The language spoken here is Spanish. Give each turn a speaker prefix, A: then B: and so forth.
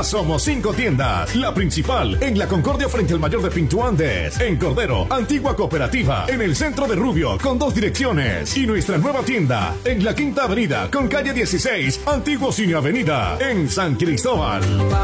A: Ya somos 5 tiendas. La principal en La Concordia frente al Mayor de Pinto Andes. En Cordero, Antigua Cooperativa. En el centro de Rubio con 2 direcciones. Y nuestra nueva tienda en la Quinta Avenida con calle 16, Antiguo Cine Avenida. En San Cristóbal.